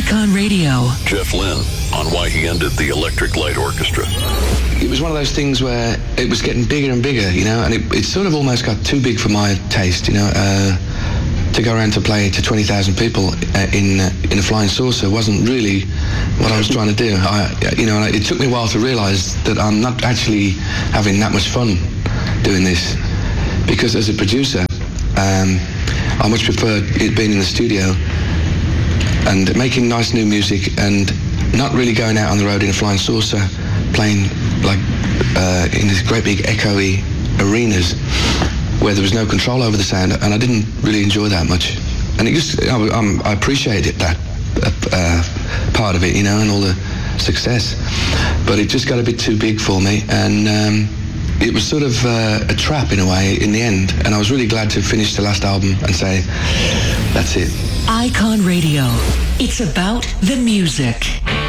Icon Radio. Jeff Lynne on why he ended the Electric Light Orchestra. It was one of those things where it was getting bigger and bigger, you know, and it sort of almost got too big for my taste, you know. To go around to play to 20,000 people in a flying saucer wasn't really what I was trying to do. It took me a while to realise that I'm not actually having that much fun doing this, because as a producer, I much prefer it being in the studio and making nice new music and not really going out on the road in a flying saucer playing like in these great big echoey arenas where there was no control over the sound, and I didn't really enjoy that much. And it just, I appreciated that part of it, you know, and all the success, but it just got a bit too big for me, and it was sort of a trap in a way in the end, and I was really glad to finish the last album and say, that's it. Icon Radio. It's about the music.